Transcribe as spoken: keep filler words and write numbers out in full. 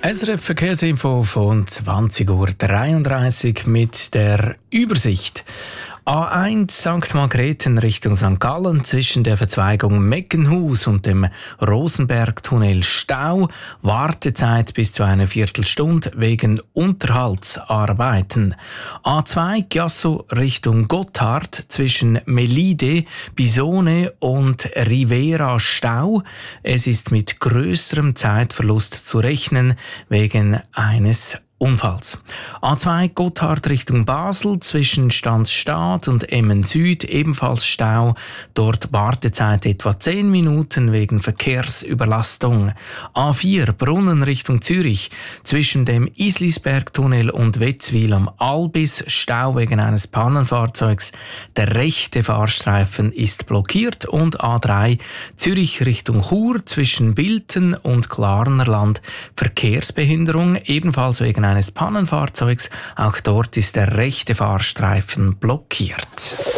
S R F Verkehrsinfo von zwanzig Uhr dreiunddreißig mit der Übersicht. A eins Sankt Margrethen Richtung Sankt Gallen zwischen der Verzweigung Meckenhus und dem Rosenbergtunnel Stau. Wartezeit bis zu einer Viertelstunde wegen Unterhaltsarbeiten. A zwei Chiasso Richtung Gotthard zwischen Melide, Bisone und Rivera Stau. Es ist mit grösserem Zeitverlust zu rechnen wegen eines Unfalls. A zwei Gotthard Richtung Basel zwischen Stanzstadt und Emmen Süd ebenfalls Stau. Dort Wartezeit etwa zehn Minuten wegen Verkehrsüberlastung. A vier Brunnen Richtung Zürich zwischen dem Islisbergtunnel und Wetzwil am Albis Stau wegen eines Pannenfahrzeugs. Der rechte Fahrstreifen ist blockiert und A drei Zürich Richtung Chur zwischen Bilten und Klarnerland Verkehrsbehinderung ebenfalls wegen eines Pannenfahrzeugs. Auch dort ist der rechte Fahrstreifen blockiert.